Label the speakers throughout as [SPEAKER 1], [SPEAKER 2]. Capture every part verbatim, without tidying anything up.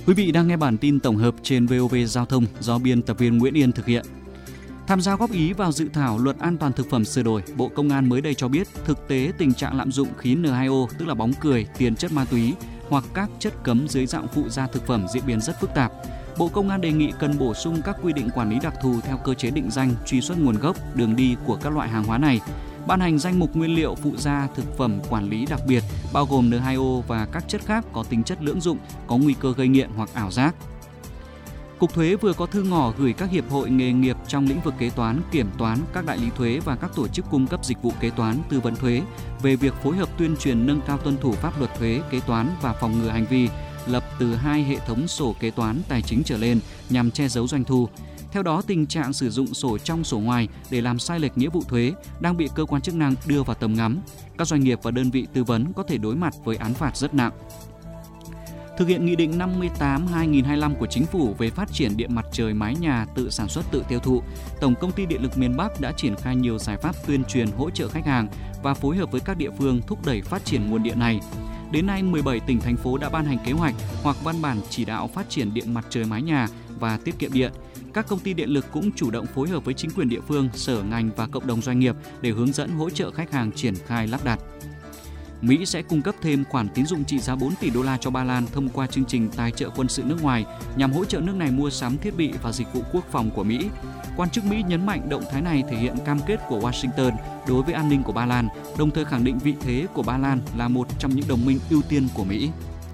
[SPEAKER 1] Quý vị đang nghe bản tin tổng hợp trên vê o vê Giao thông do biên tập viên Nguyễn Yên thực hiện. Tham gia góp ý vào dự thảo luật an toàn thực phẩm sửa đổi, Bộ Công an mới đây cho biết thực tế tình trạng lạm dụng khí N hai O, tức là bóng cười, tiền chất ma túy hoặc các chất cấm dưới dạng phụ gia thực phẩm diễn biến rất phức tạp. Bộ Công an đề nghị cần bổ sung các quy định quản lý đặc thù theo cơ chế định danh, truy xuất nguồn gốc, đường đi của các loại hàng hóa này. Ban hành danh mục nguyên liệu phụ gia thực phẩm quản lý đặc biệt, bao gồm N hai O và các chất khác có tính chất lưỡng dụng, có nguy cơ gây nghiện hoặc ảo giác. Cục Thuế vừa có thư ngỏ gửi các hiệp hội nghề nghiệp trong lĩnh vực kế toán, kiểm toán, các đại lý thuế và các tổ chức cung cấp dịch vụ kế toán, tư vấn thuế về việc phối hợp tuyên truyền nâng cao tuân thủ pháp luật thuế, kế toán và phòng ngừa hành vi lập từ hai hệ thống sổ kế toán tài chính trở lên nhằm che giấu doanh thu. Theo đó, tình trạng sử dụng sổ trong sổ ngoài để làm sai lệch nghĩa vụ thuế đang bị cơ quan chức năng đưa vào tầm ngắm. Các doanh nghiệp và đơn vị tư vấn có thể đối mặt với án phạt rất nặng. Thực hiện Nghị định năm mươi tám trên hai nghìn không trăm hai mươi lăm của Chính phủ về phát triển điện mặt trời mái nhà tự sản xuất tự tiêu thụ, Tổng công ty Điện lực miền Bắc đã triển khai nhiều giải pháp tuyên truyền hỗ trợ khách hàng và phối hợp với các địa phương thúc đẩy phát triển nguồn điện này. Đến nay, mười bảy tỉnh, thành phố đã ban hành kế hoạch hoặc văn bản chỉ đạo phát triển điện mặt trời mái nhà và tiết kiệm điện. Các công ty điện lực cũng chủ động phối hợp với chính quyền địa phương, sở ngành và cộng đồng doanh nghiệp để hướng dẫn hỗ trợ khách hàng triển khai lắp đặt. Mỹ sẽ cung cấp thêm khoản tín dụng trị giá bốn tỷ đô la cho Ba Lan thông qua chương trình tài trợ quân sự nước ngoài nhằm hỗ trợ nước này mua sắm thiết bị và dịch vụ quốc phòng của Mỹ. Quan chức Mỹ nhấn mạnh động thái này thể hiện cam kết của Washington đối với an ninh của Ba Lan, đồng thời khẳng định vị thế của Ba Lan là một trong những đồng minh ưu tiên của Mỹ.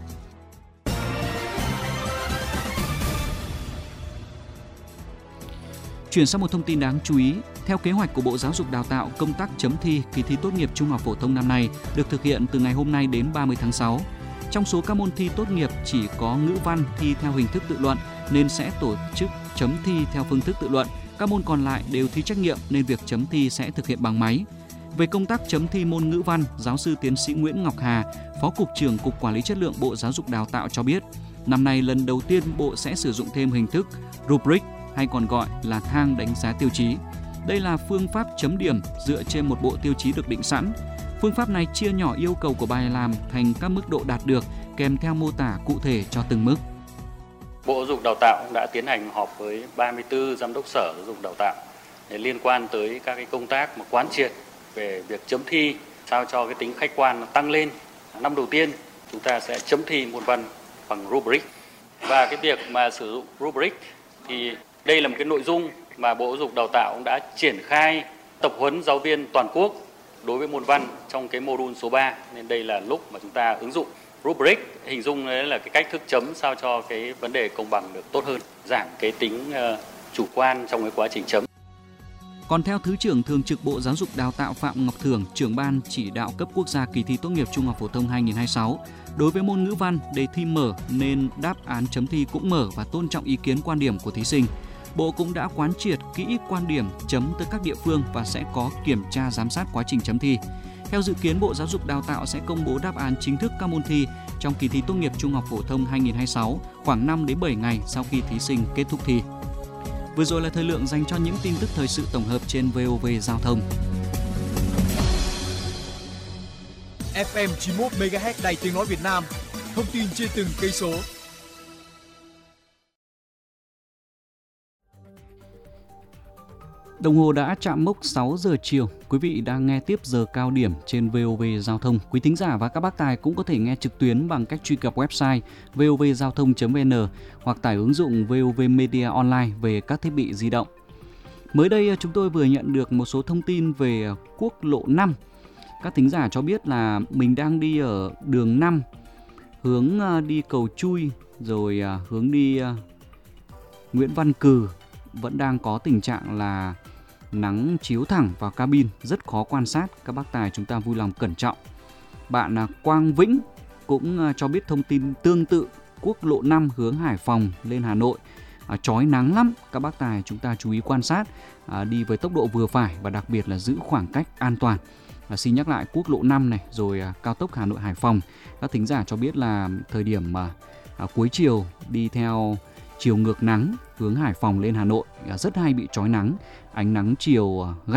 [SPEAKER 1] Chuyển sang một thông tin đáng chú ý, theo kế hoạch của Bộ Giáo dục Đào tạo, công tác chấm thi kỳ thi tốt nghiệp trung học phổ thông năm nay được thực hiện từ ngày hôm nay đến ba mươi tháng sáu. Trong số các môn thi tốt nghiệp chỉ có ngữ văn thi theo hình thức tự luận nên sẽ tổ chức chấm thi theo phương thức tự luận. Các môn còn lại đều thi trắc nghiệm nên việc chấm thi sẽ thực hiện bằng máy. Về công tác chấm thi môn ngữ văn, giáo sư tiến sĩ Nguyễn Ngọc Hà, Phó Cục trưởng Cục Quản lý Chất lượng Bộ Giáo dục Đào tạo cho biết, năm nay lần đầu tiên Bộ sẽ sử dụng thêm hình thức rubric hay còn gọi là thang đánh giá tiêu chí. Đây là phương pháp chấm điểm dựa trên một bộ tiêu chí được định sẵn. Phương pháp này chia nhỏ yêu cầu của bài làm thành các mức độ đạt được kèm theo mô tả cụ thể cho từng mức.
[SPEAKER 2] Bộ Giáo dục Đào tạo đã tiến hành họp với ba mươi tư giám đốc sở giáo dục đào tạo để liên quan tới các cái công tác mà quán triệt về việc chấm thi sao cho cái tính khách quan nó tăng lên. Năm đầu tiên chúng ta sẽ chấm thi môn văn bằng rubric, và cái việc mà sử dụng rubric thì đây là một cái nội dung mà Bộ Giáo dục Đào tạo cũng đã triển khai tập huấn giáo viên toàn quốc đối với môn văn trong cái mô đun số ba, nên đây là lúc mà chúng ta ứng dụng rubric, hình dung đấy là cái cách thức chấm sao cho cái vấn đề công bằng được tốt hơn, giảm cái tính uh, chủ quan trong cái quá trình chấm.
[SPEAKER 1] Còn theo Thứ trưởng Thường trực Bộ Giáo dục Đào tạo Phạm Ngọc Thưởng, trưởng ban chỉ đạo cấp quốc gia kỳ thi tốt nghiệp trung học phổ thông hai nghìn không trăm hai mươi sáu, đối với môn ngữ văn, đề thi mở nên đáp án chấm thi cũng mở và tôn trọng ý kiến quan điểm của thí sinh. Bộ cũng đã quán triệt kỹ quan điểm chấm tới các địa phương và sẽ có kiểm tra giám sát quá trình chấm thi. Theo dự kiến, Bộ Giáo dục Đào tạo sẽ công bố đáp án chính thức các môn thi trong kỳ thi tốt nghiệp trung học phổ thông hai nghìn không trăm hai mươi sáu khoảng năm đến bảy ngày sau khi thí sinh kết thúc thi. Vừa rồi là thời lượng dành cho những tin tức thời sự tổng hợp trên vê o vê Giao thông.
[SPEAKER 3] ép em chín mươi mốt mê ga héc Đài Tiếng nói Việt Nam, thông tin trên từng cây số.
[SPEAKER 1] Đồng hồ đã chạm mốc sáu giờ chiều. Quý vị đang nghe tiếp giờ cao điểm trên vê o vê Giao thông. Quý thính giả và các bác tài cũng có thể nghe trực tuyến bằng cách truy cập website vê o vê giao thông chấm vê en hoặc tải ứng dụng vê o vê Media Online về các thiết bị di động. Mới đây chúng tôi vừa nhận được một số thông tin về quốc lộ năm. Các thính giả cho biết là mình đang đi ở đường năm, hướng đi Cầu Chui, rồi hướng đi Nguyễn Văn Cừ, vẫn đang có tình trạng là nắng chiếu thẳng vào cabin, rất khó quan sát. Các bác tài chúng ta vui lòng cẩn trọng. Bạn Quang Vĩnh cũng cho biết thông tin tương tự, quốc lộ năm hướng Hải Phòng lên Hà Nội à, chói nắng lắm. Các bác tài chúng ta chú ý quan sát, à, đi với tốc độ vừa phải và đặc biệt là giữ khoảng cách an toàn. À, xin nhắc lại quốc lộ năm này, rồi à, cao tốc Hà Nội Hải Phòng. Các thính giả cho biết là thời điểm mà à, cuối chiều đi theo chiều ngược nắng hướng Hải Phòng lên Hà Nội rất hay bị chói nắng, ánh nắng chiều gay gắt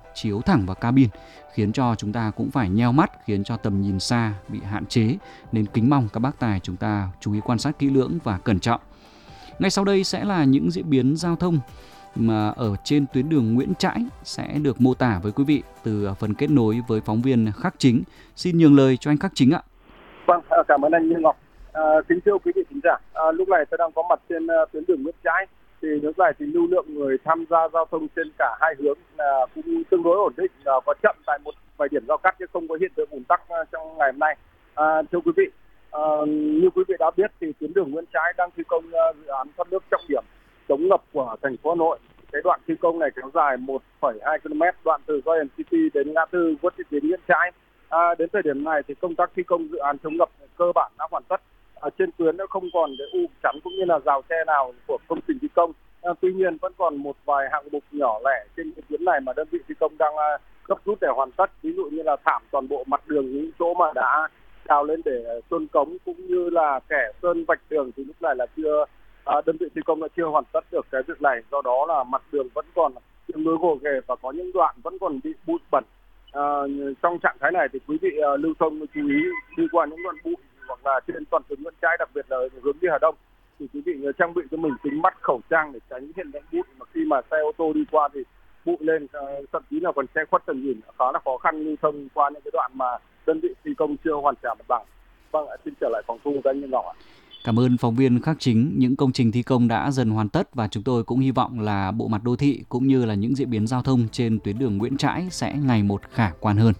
[SPEAKER 1] chiếu thẳng vào cabin, khiến cho chúng ta cũng phải nheo mắt, khiến cho tầm nhìn xa bị hạn chế. Nên kính mong các bác tài chúng ta chú ý quan sát kỹ lưỡng và cẩn trọng. Ngay sau đây sẽ là những diễn biến giao thông mà ở trên tuyến đường Nguyễn Trãi sẽ được mô tả với quý vị từ phần kết nối với phóng viên Khắc Chính. Xin nhường lời cho anh Khắc Chính ạ.
[SPEAKER 4] Vâng, cảm ơn anh Như Ngọc. À, kính thưa quý vị khán giả, à, lúc này tôi đang có mặt trên uh, tuyến đường Nguyễn Trãi. Thì lúc này thì lưu lượng người tham gia giao thông trên cả hai hướng là uh, cũng tương đối ổn định, uh, có chậm tại một vài điểm giao cắt chứ không có hiện tượng ùn tắc uh, trong ngày hôm nay. À, thưa quý vị, uh, như quý vị đã biết thì tuyến đường Nguyễn Trãi đang thi công uh, dự án thoát nước trọng điểm chống ngập của thành phố Hà Nội. Cái đoạn thi công này kéo dài một phẩy hai ki lô mét, đoạn từ Royal City đến ngã tư Quốc Thị Tiến Nguyễn Trãi. À, đến thời điểm này thì công tác thi công dự án chống ngập cơ bản đã hoàn tất. À, trên tuyến đã không còn cái u chắn cũng như là rào tre nào của công trình thi công. À, tuy nhiên vẫn còn một vài hạng mục nhỏ lẻ trên cái tuyến này mà đơn vị thi công đang uh, gấp rút để hoàn tất. Ví dụ như là thảm toàn bộ mặt đường, những chỗ mà đã đào lên để sơn cống cũng như là kẻ sơn vạch đường thì lúc này là chưa à, đơn vị thi công đã chưa hoàn tất được cái việc này. Do đó là mặt đường vẫn còn tương đối gồ ghề và có những đoạn vẫn còn bị bụi bẩn. À, trong trạng thái này thì quý vị uh, lưu thông chú ý đi qua những đoạn bụi hoặc là trên toàn tuyến Nguyễn Trãi, đặc biệt là hướng đi Hà Đông thì quý vị nhớ trang bị cho mình kính mắt, khẩu trang để tránh hiện tượng bụi, mà khi mà xe ô tô đi qua thì bụi lên, uh, thậm chí là còn che khuất tầm nhìn, khá là khó khăn lưu thông qua những cái đoạn mà đơn vị thi công chưa hoàn trả mặt bằng. Vâng, xin trở lại phòng thu với anh Nhân Ngọc ạ.
[SPEAKER 1] Cảm ơn phóng viên Khắc Chính. Những công trình thi công đã dần hoàn tất và chúng tôi cũng hy vọng là bộ mặt đô thị cũng như là những diễn biến giao thông trên tuyến đường Nguyễn Trãi sẽ ngày một khả quan hơn.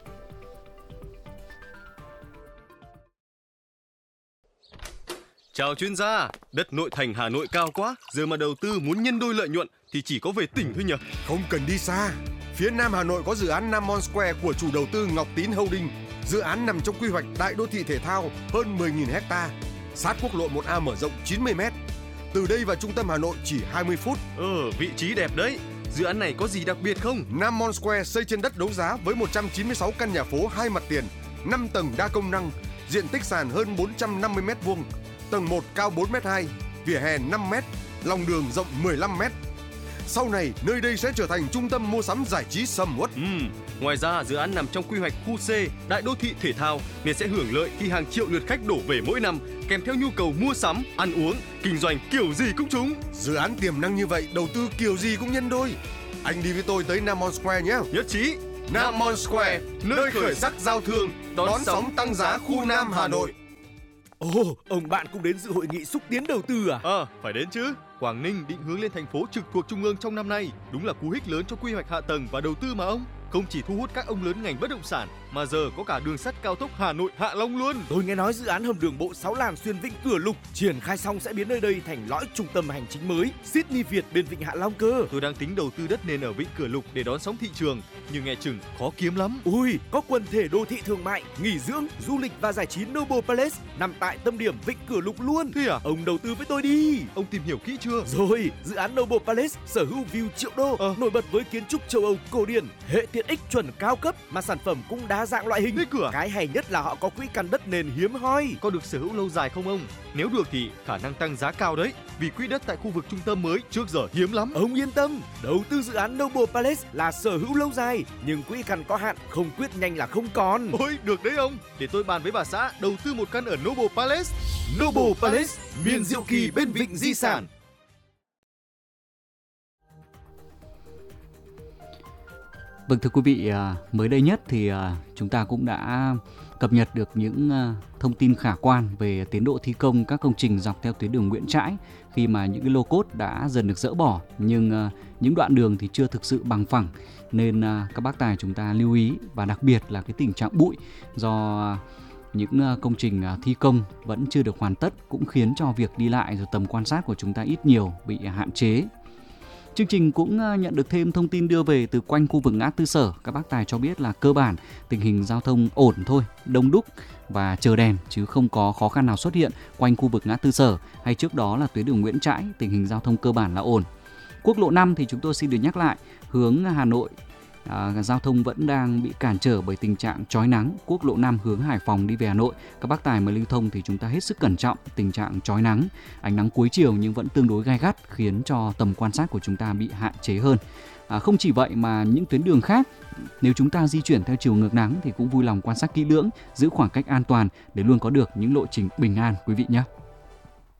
[SPEAKER 5] Chào chuyên gia, đất nội thành Hà Nội cao quá, giờ mà đầu tư muốn nhân đôi lợi nhuận thì chỉ có về tỉnh thôi nhỉ?
[SPEAKER 6] Không cần đi xa. Phía Nam Hà Nội có dự án Nam Mon Square của chủ đầu tư Ngọc Tín Holding. Dự án nằm trong quy hoạch đại đô thị thể thao hơn mười nghìn héc ta, sát quốc lộ một A mở rộng chín mươi mét. Từ đây vào trung tâm Hà Nội chỉ hai mươi phút.
[SPEAKER 5] Ờ, vị trí đẹp đấy. Dự án này có gì đặc biệt không?
[SPEAKER 6] Nam Mon Square xây trên đất đấu giá với một trăm chín mươi sáu căn nhà phố hai mặt tiền, năm tầng đa công năng, diện tích sàn hơn bốn trăm năm mươi mét vuông. Tầng một cao bốn mét hai, vỉa hè năm mét, lòng đường rộng mười lăm mét. Sau này, nơi đây sẽ trở thành trung tâm mua sắm giải trí sầm uất.
[SPEAKER 5] Ừ. Ngoài ra, dự án nằm trong quy hoạch khu C, đại đô thị thể thao nên sẽ hưởng lợi khi hàng triệu lượt khách đổ về mỗi năm, kèm theo nhu cầu mua sắm, ăn uống, kinh doanh kiểu gì cũng trúng.
[SPEAKER 6] Dự án tiềm năng như vậy, đầu tư kiểu gì cũng nhân đôi. Anh đi với tôi tới Nam Mon Square nhé.
[SPEAKER 5] Nhất trí.
[SPEAKER 6] Nam Mon Square, nơi khởi sắc giao thương, đón, đón sóng tăng giá khu Nam Hà Nội.
[SPEAKER 3] Ồ, oh, ông bạn cũng đến dự hội nghị xúc tiến đầu tư à?
[SPEAKER 5] Ờ, à, phải đến chứ. Quảng Ninh định hướng lên thành phố trực thuộc trung ương trong năm nay, đúng là cú hích lớn cho quy hoạch hạ tầng và đầu tư mà ông. Không chỉ thu hút các ông lớn ngành bất động sản, mà giờ có cả đường sắt cao tốc Hà Nội Hạ Long luôn.
[SPEAKER 3] Tôi nghe nói dự án hầm đường bộ sáu làn xuyên Vịnh Cửa Lục triển khai xong sẽ biến nơi đây thành lõi trung tâm hành chính mới Sydney Việt bên Vịnh Hạ Long cơ.
[SPEAKER 5] Tôi đang tính đầu tư đất nền ở Vịnh Cửa Lục để đón sóng thị trường, nhưng nghe chừng khó kiếm lắm.
[SPEAKER 3] Ui, có quần thể đô thị thương mại, nghỉ dưỡng, du lịch và giải trí Noble Palace nằm tại tâm điểm Vịnh Cửa Lục luôn.
[SPEAKER 5] Thế à?
[SPEAKER 3] Ông đầu tư với tôi đi.
[SPEAKER 5] Ông tìm hiểu kỹ chưa?
[SPEAKER 3] Rồi, dự án Noble Palace sở hữu view triệu đô, ờ. nổi bật với kiến trúc châu Âu cổ điển, hệ tiện ích chuẩn cao cấp mà sản phẩm cũng đa dạng loại hình.
[SPEAKER 5] Thế cửa.
[SPEAKER 3] Cái hay nhất là họ có quỹ căn đất nền hiếm hoi.
[SPEAKER 5] Có được sở hữu lâu dài không ông? Nếu được thì khả năng tăng giá cao đấy, vì quỹ đất tại khu vực trung tâm mới trước giờ hiếm lắm.
[SPEAKER 3] Ông yên tâm, đầu tư dự án Noble Palace là sở hữu lâu dài, nhưng quỹ căn có hạn, không quyết nhanh là không còn.
[SPEAKER 5] Ôi, được đấy ông. Để tôi bàn với bà xã đầu tư một căn ở Noble Palace.
[SPEAKER 3] Noble Palace, miền diệu kỳ bên vịnh di sản.
[SPEAKER 1] Vâng, thưa quý vị, mới đây nhất thì chúng ta cũng đã cập nhật được những thông tin khả quan về tiến độ thi công các công trình dọc theo tuyến đường Nguyễn Trãi, khi mà những cái lô cốt đã dần được dỡ bỏ, nhưng những đoạn đường thì chưa thực sự bằng phẳng, nên các bác tài chúng ta lưu ý, và đặc biệt là cái tình trạng bụi do những công trình thi công vẫn chưa được hoàn tất cũng khiến cho việc đi lại rồi tầm quan sát của chúng ta ít nhiều bị hạn chế. Chương trình cũng nhận được thêm thông tin đưa về từ quanh khu vực ngã tư Sở. Các bác tài cho biết là cơ bản tình hình giao thông ổn thôi, đông đúc và chờ đèn, chứ không có khó khăn nào xuất hiện quanh khu vực ngã tư Sở hay trước đó là tuyến đường Nguyễn Trãi. Tình hình giao thông cơ bản là ổn. Quốc lộ năm thì chúng tôi xin được nhắc lại, hướng Hà Nội À, giao thông vẫn đang bị cản trở bởi tình trạng chói nắng. Quốc lộ năm hướng Hải Phòng đi về Hà Nội, các bác tài mà lưu thông thì chúng ta hết sức cẩn trọng. Tình trạng chói nắng, ánh nắng cuối chiều nhưng vẫn tương đối gai gắt, khiến cho tầm quan sát của chúng ta bị hạn chế hơn. À, không chỉ vậy mà những tuyến đường khác, nếu chúng ta di chuyển theo chiều ngược nắng thì cũng vui lòng quan sát kỹ lưỡng, giữ khoảng cách an toàn để luôn có được những lộ trình bình an quý vị nhé.